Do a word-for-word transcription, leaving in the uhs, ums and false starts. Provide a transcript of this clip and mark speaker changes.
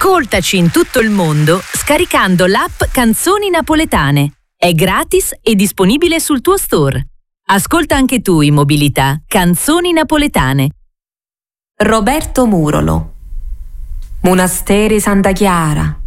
Speaker 1: Ascoltaci in tutto il mondo scaricando l'app Canzoni Napoletane. È gratis e disponibile sul tuo store. Ascolta anche tu in mobilità Canzoni Napoletane.
Speaker 2: Roberto Murolo. Monasteri Santa Chiara.